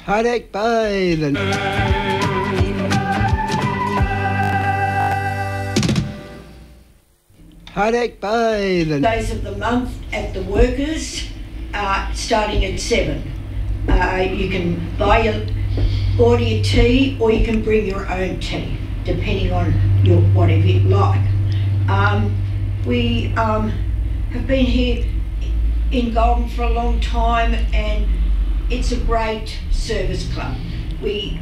Heartache Bay. Heartache Bay. Days of the month at the Workers, starting at 7. You can order your tea, or you can bring your own tea, depending on whatever you like. We have been here in Goulburn for a long time, and it's a great service club. We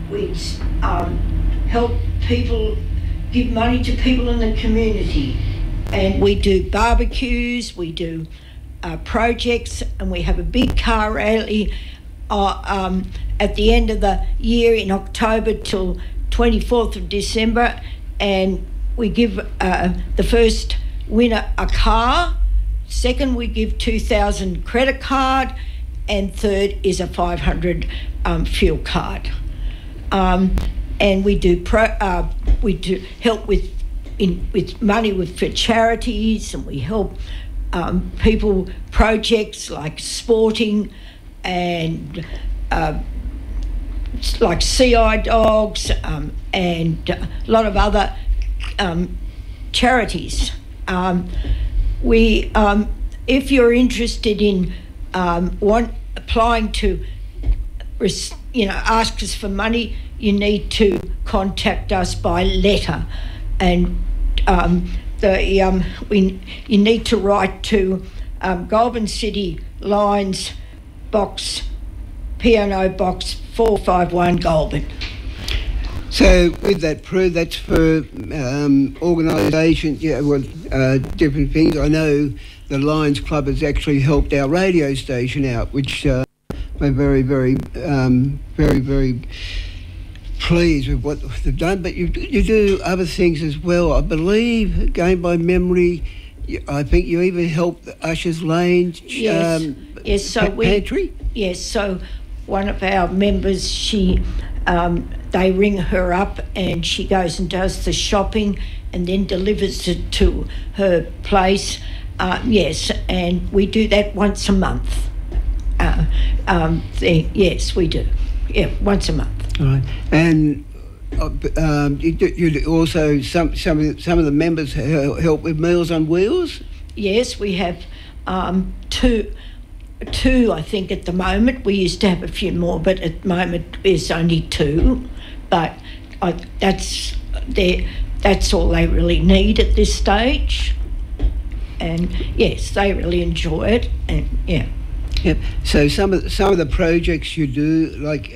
help people, give money to people in the community, and we do barbecues, we do projects, and we have a big car rally at the end of the year in October till 24th of December, and we give the first winner a car, second we give 2,000 credit card, and third is a 500 fuel card. And we do help with money for charities, and we help people projects like sporting and like CI dogs and a lot of other charities. If you're interested in applying to, ask us for money, you need to contact us by letter, and you need to write to Goulburn City Lions Box, P&O Box 451 Goulburn. So with that, Prue, that's for organisations, different things. I know the Lions Club has actually helped our radio station out, which we're very, very, very, very pleased with what they've done. But you do other things as well. I believe, going by memory, I think you even helped the Ushers Lane pantry? Yes, so one of our members, they ring her up and she goes and does the shopping and then delivers it to her place. Yes, and we do that once a month. Yes, we do. Yeah, once a month. All right. And you also, some of the members help with Meals on Wheels? Yes, we have two, I think, at the moment. We used to have a few more, but at the moment there's only 2. But that's all they really need at this stage. And yes, they really enjoy it, and yeah. Yep. So some of the projects you do, like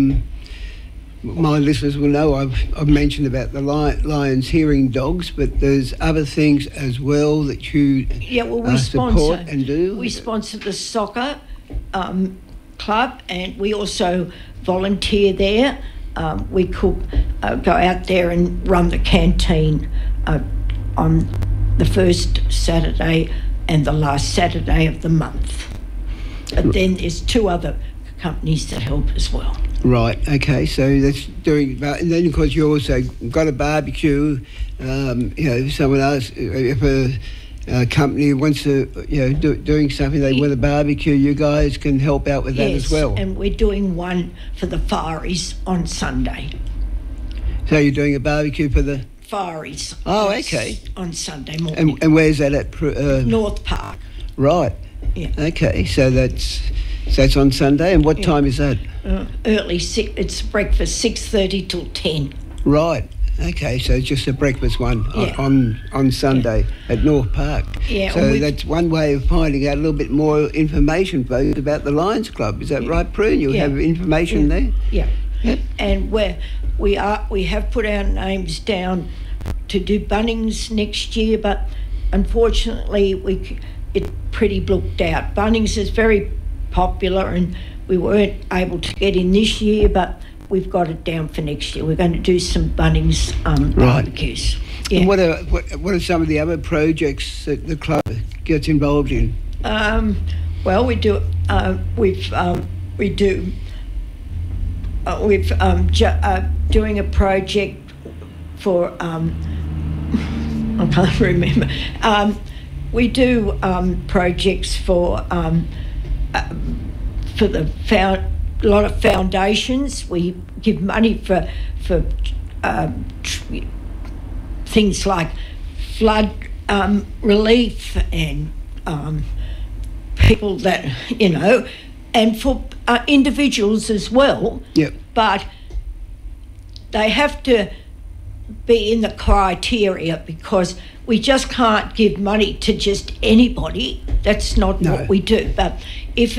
my listeners will know, I've mentioned about the Lions hearing dogs, but there's other things as well that you support and do. We sponsor the soccer club, and we also volunteer there. We cook, go out there and run the canteen on the first Saturday and the last Saturday of the month. But then there's 2 other companies that help as well. Right, okay, so that's doing that. And then, of course, you also got a barbecue. If someone else, if a company wants to, doing something, they want a barbecue, you guys can help out with that as well. Yes, and we're doing one for the Faries on Sunday. So you're doing a barbecue for the Faries. Oh, okay. On Sunday morning. And where's that at? North Park. Right. Yeah. Okay, so that's on Sunday, and what time is that? Early. It's breakfast, 6:30 till 10. Right. Okay, so it's just a breakfast one on Sunday at North Park. Yeah. So that's one way of finding out a little bit more information, folks, about the Lions Club. Is that right, Prue? You have information there. Yeah. Yep. And we have put our names down to do Bunnings next year, but unfortunately it's pretty booked out. Bunnings is very popular, and we weren't able to get in this year, but we've got it down for next year. We're going to do some Bunnings barbecues. Yeah. And what are some of the other projects that the club gets involved in? Well, we do. Doing a project for. I can't remember. We do projects for the lot of foundations. We give money for things like flood relief and people that, and for individuals as well. Yep. But they have to be in the criteria, because we just can't give money to just anybody. That's not what we do. But if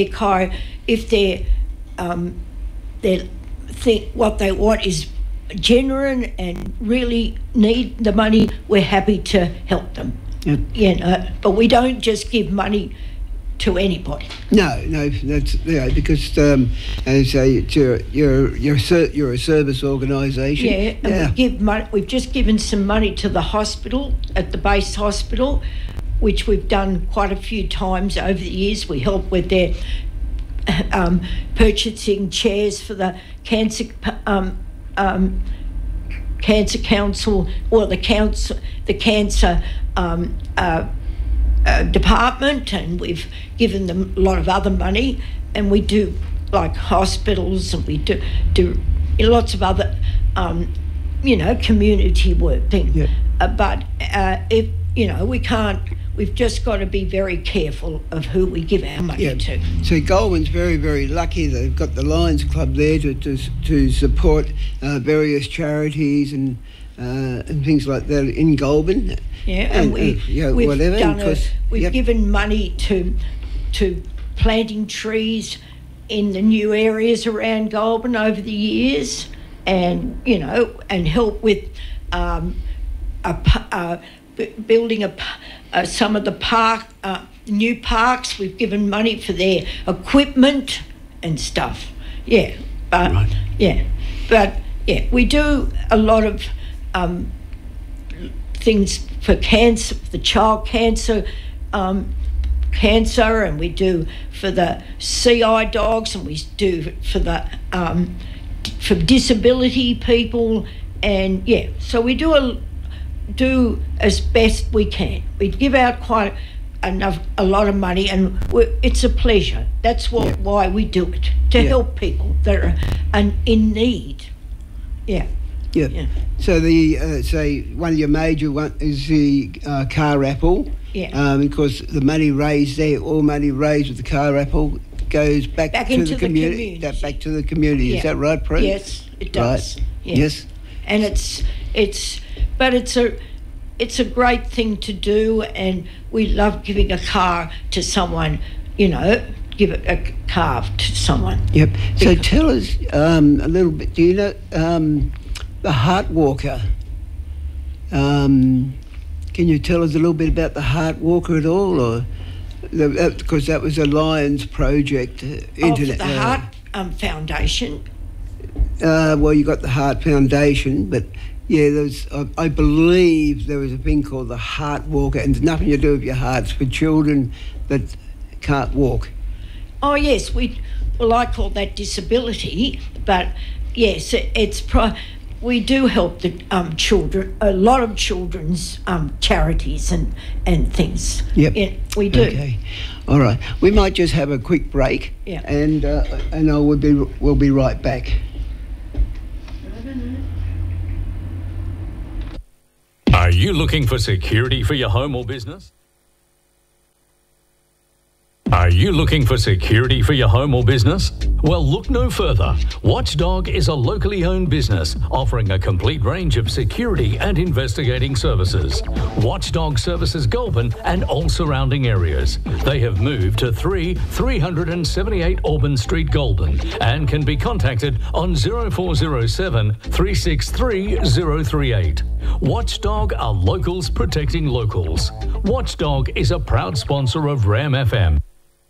what they want is genuine and really need the money, we're happy to help them. Yep. But we don't just give money to anybody. No, that's because as I say, you're a service organisation. Yeah, and we give money. We've just given some money to the hospital, at the base hospital, which we've done quite a few times over the years. We help with their purchasing chairs for the cancer council, or the cancer department, and we've given them a lot of other money, and we do like hospitals, and we do lots of other community work thing. Yep. But if we can't, we've just got to be very careful of who we give our money to. So Goulburn's very, very lucky. They've got the Lions Club there to support various charities and things like that in Goulburn. Yeah, and we've given money to planting trees in the new areas around Goulburn over the years, and and help with building some of the new parks. We've given money for their equipment and stuff. We do a lot of things for cancer, the child cancer, and we do for the CI dogs, and we do for the for disability people, and so we do as best we can. We give out a lot of money, and it's a pleasure. That's why we do it, to help people that are in need. Yeah. So say one of your major is the car raffle. Because the money raised there, all money raised with the car raffle goes back to the community. Back to the community. Is that right, Prue? Yes, it does. Right. Yes. And it's a great thing to do, and we love giving a car to someone. Give a car to someone. Yep. So tell us a little bit. Do you know the Heart Walker? Can you tell us a little bit about the Heart Walker at all, or because that was a Lions project? The Heart Foundation. Well, you got the Heart Foundation, but I believe there was a thing called the Heart Walker, and it's nothing to do with your hearts, for children that can't walk. Oh yes, I call that disability, but yes, we do help the children, a lot of children's charities and things. Yep. We do. Okay. All right. We might just have a quick break. Yeah. And we'll be right back. Are you looking for security for your home or business? Are you looking for security for your home or business? Well, look no further. Watchdog is a locally owned business offering a complete range of security and investigating services. Watchdog services Goulburn and all surrounding areas. They have moved to 378 Auburn Street, Goulburn, and can be contacted on 0407 363 038. Watchdog are locals protecting locals. Watchdog is a proud sponsor of RAM FM.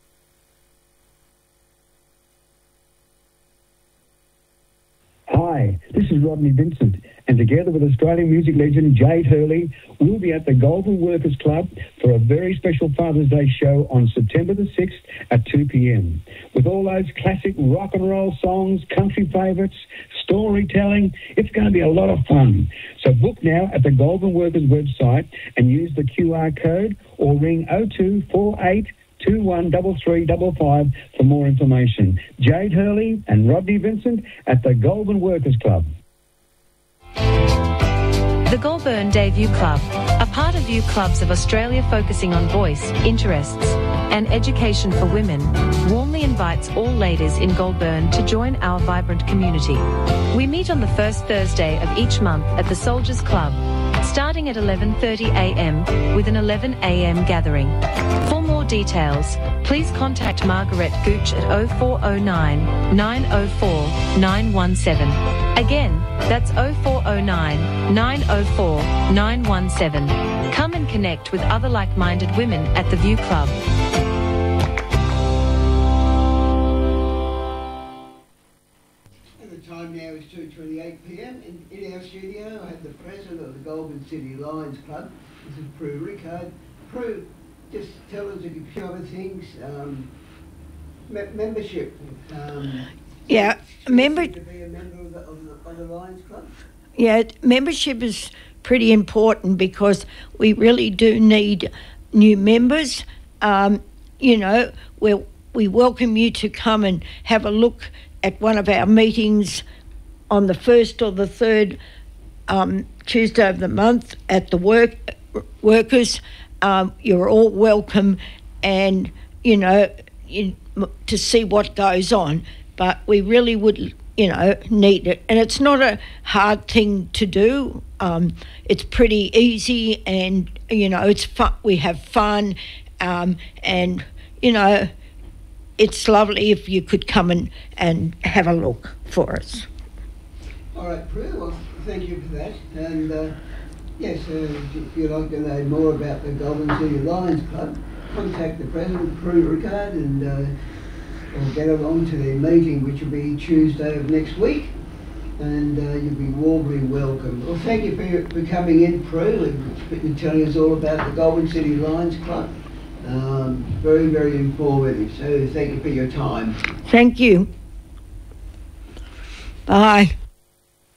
Hi, this is Rodney Vincent, and together with Australian music legend Jade Hurley, we'll be at the Goulburn Workers Club for a very special Father's Day show on September the 6th at 2 p.m. With all those classic rock and roll songs, country favourites, storytelling, it's going to be a lot of fun. So book now at the Goulburn Workers website and use the QR code, or ring 0248 213355 for more information. Jade Hurley and Rodney Vincent at the Goulburn Workers Club. The Goulburn Day View Club, a part of View Clubs of Australia focusing on voice, interests and education for women, warmly invites all ladies in Goulburn to join our vibrant community. We meet on the first Thursday of each month at the Soldiers Club, starting at 11:30am with an 11am gathering. For more details, please contact Margaret Gooch at 0409 904 917. Again, that's 0409 904 917. Come and connect with other like-minded women at the View Club. And the time now is 2:28pm. In our studio, I have the president of the Goulburn City Lions Club. This is Prue Rickard. Prue, just tell us a few other things. Membership. Yeah, to be a member of the Lions Club? Yeah, membership is pretty important because we really do need new members. You know, we welcome you to come and have a look at one of our meetings on the first or the third Tuesday of the month at the workers. You're all welcome, and you know, to see what goes on. But we really would, you know, need it, and it's not a hard thing to do. It's pretty easy, and you know, it's fun. We have fun, and you know, it's lovely if you could come and have a look for us. All right, Prue, well, thank you for that. And yes, if you'd like to know more about the Goulburn City Lions Club, contact the president, Prue Rickard, and or get along to their meeting, which will be Tuesday of next week, and you'll be warmly welcome. Well, thank you for coming in, Prue, and telling us all about the Goulburn City Lions Club. Very, very informative, so thank you for your time. Thank you. Bye.